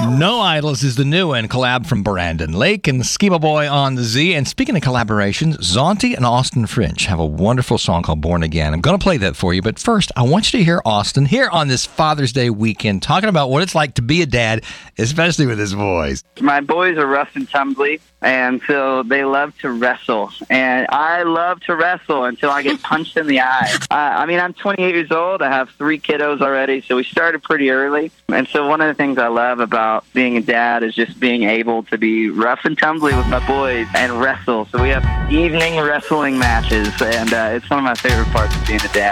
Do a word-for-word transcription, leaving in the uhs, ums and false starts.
No Idols is the new one, collab from Brandon Lake and Schema Boy on the Z. And speaking of collaborations, Zonti and Austin French have a wonderful song called Born Again. I'm going to play that for you, but first, I want you to hear Austin here on this Father's Day weekend talking about what it's like to be a dad, especially with his boys. My boys are rough and tumbly, and so they love to wrestle. And I love to wrestle until I get punched in the eye. Uh, I mean, I'm twenty-eight years old. I have three kiddos already, so we started pretty early. And so one of the things I love about being a dad is just being able to be rough and tumbly with my boys and wrestle. So we have evening wrestling matches, and uh, it's one of my favorite parts of being a dad.